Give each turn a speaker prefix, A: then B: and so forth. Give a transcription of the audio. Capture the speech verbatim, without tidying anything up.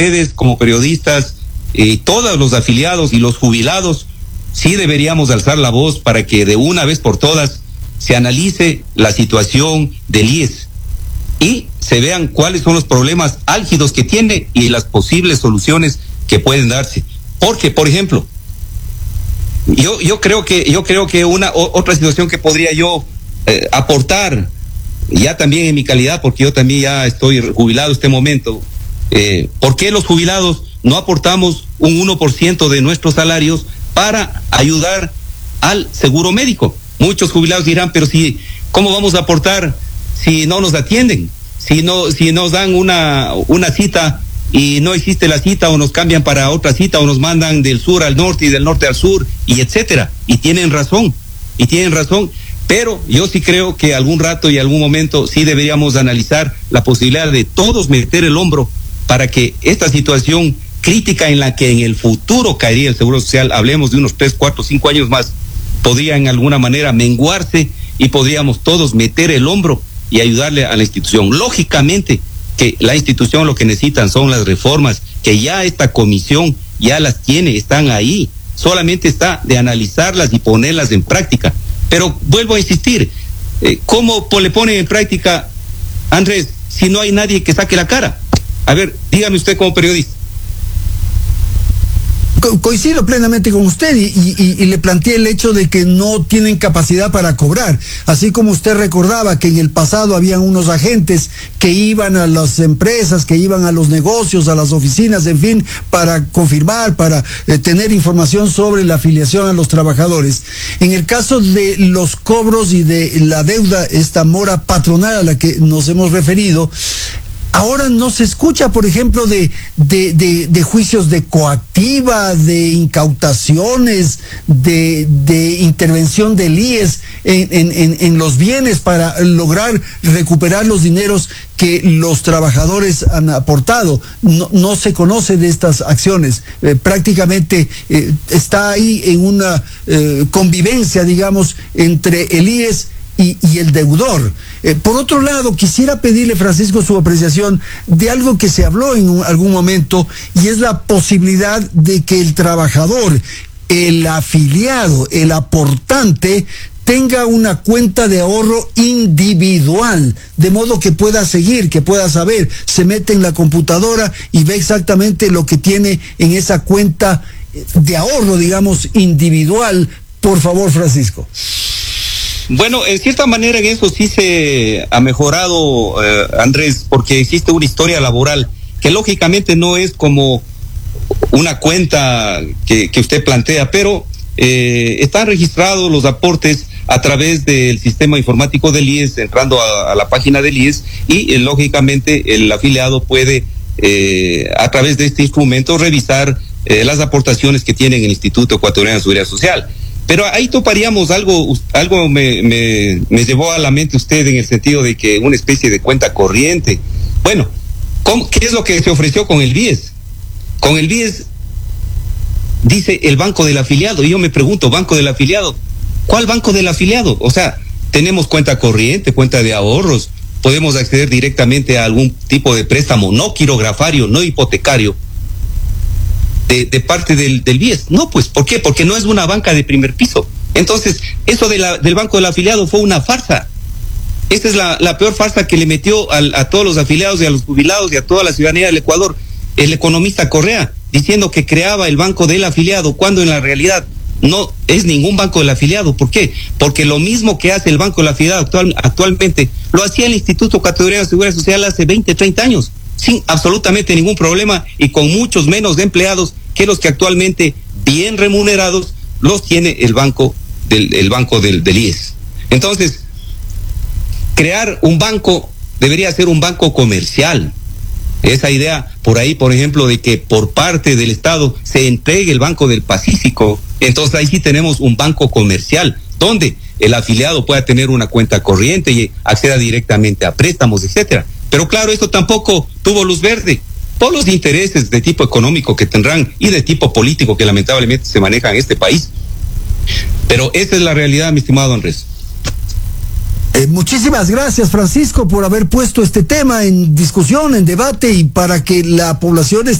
A: ustedes como periodistas, eh, todos los afiliados y los jubilados, sí deberíamos alzar la voz para que de una vez por todas se analice la situación del I E S y se vean cuáles son los problemas álgidos que tiene y las posibles soluciones que pueden darse. Porque, por ejemplo, yo yo creo que yo creo que una o, otra situación que podría yo eh, aportar, ya también en mi calidad, porque yo también ya estoy jubilado en este momento, eh, ¿por qué los jubilados no aportamos un uno por ciento de nuestros salarios para ayudar al seguro médico? Muchos jubilados dirán, pero si, ¿cómo vamos a aportar si no nos atienden? Si no, si nos dan una, una cita y no existe la cita, o nos cambian para otra cita, o nos mandan del sur al norte y del norte al sur, y etcétera. Y tienen razón, y tienen razón. Pero yo sí creo que algún rato y algún momento sí deberíamos analizar la posibilidad de todos meter el hombro para que esta situación crítica en la que en el futuro caería el Seguro Social, hablemos de unos tres, cuatro, cinco años más, podría en alguna manera menguarse y podríamos todos meter el hombro y ayudarle a la institución. Lógicamente que la institución lo que necesitan son las reformas, que ya esta comisión ya las tiene, están ahí, solamente está de analizarlas y ponerlas en práctica. Pero vuelvo a insistir, eh, ¿cómo le ponen en práctica, Andrés, si no hay nadie que saque la cara? A ver, dígame usted como periodista.
B: Coincido plenamente con usted y, y, y le planteé el hecho de que no tienen capacidad para cobrar, así como usted recordaba que en el pasado habían unos agentes que iban a las empresas, que iban a los negocios, a las oficinas, en fin, para confirmar, para eh, tener información sobre la afiliación a los trabajadores. En el caso de los cobros y de la deuda, esta mora patronal a la que nos hemos referido, ahora no se escucha, por ejemplo, de, de, de, de juicios de coactiva, de incautaciones, de, de intervención del I E S en, en, en, en los bienes para lograr recuperar los dineros que los trabajadores han aportado. No, no se conoce de estas acciones. Eh, prácticamente eh, está ahí en una eh, convivencia, digamos, entre el I E S Y, y el deudor. Eh, por otro lado, quisiera pedirle, Francisco, su apreciación de algo que se habló en un, algún momento, y es la posibilidad de que el trabajador, el afiliado, el aportante, tenga una cuenta de ahorro individual, de modo que pueda seguir, que pueda saber, se mete en la computadora y ve exactamente lo que tiene en esa cuenta de ahorro, digamos, individual. Por favor, Francisco.
A: Bueno, en cierta manera en eso sí se ha mejorado, eh, Andrés, porque existe una historia laboral que lógicamente no es como una cuenta que, que usted plantea, pero eh, están registrados los aportes a través del sistema informático del I E S, entrando a, a la página del I E S, y eh, lógicamente el afiliado puede eh, a través de este instrumento revisar eh, las aportaciones que tiene el Instituto Ecuatoriano de Seguridad Social. Pero ahí toparíamos algo, algo me, me, me llevó a la mente usted en el sentido de que una especie de cuenta corriente. Bueno, ¿cómo, ¿qué es lo que se ofreció con el B I E S? Con el B I E S dice el banco del afiliado, y yo me pregunto, banco del afiliado, ¿cuál banco del afiliado? O sea, tenemos cuenta corriente, cuenta de ahorros, podemos acceder directamente a algún tipo de préstamo no quirografario, no hipotecario, De, de parte del, del B I E S. No, pues, ¿por qué? Porque no es una banca de primer piso. Entonces, eso de la, del banco del afiliado fue una farsa. Esta es la, la peor farsa que le metió al, a todos los afiliados y a los jubilados y a toda la ciudadanía del Ecuador el economista Correa, diciendo que creaba el banco del afiliado, cuando en la realidad no es ningún banco del afiliado. ¿Por qué? Porque lo mismo que hace el banco del afiliado actual, actualmente, lo hacía el Instituto Ecuatoriano de Seguridad Social hace veinte, treinta años, sin absolutamente ningún problema y con muchos menos empleados que los que actualmente, bien remunerados, los tiene el banco del, el banco del, del I E S. Entonces, crear un banco debería ser un banco comercial. Esa idea por ahí, por ejemplo, de que por parte del Estado se entregue el Banco del Pacífico, entonces ahí sí tenemos un banco comercial, donde el afiliado pueda tener una cuenta corriente y acceda directamente a préstamos, etcétera. Pero claro, esto tampoco tuvo luz verde. Todos los intereses de tipo económico que tendrán y de tipo político que lamentablemente se manejan en este país. Pero esa es la realidad, mi estimado Andrés.
B: Eh, muchísimas gracias, Francisco, por haber puesto este tema en discusión, en debate, y para que la población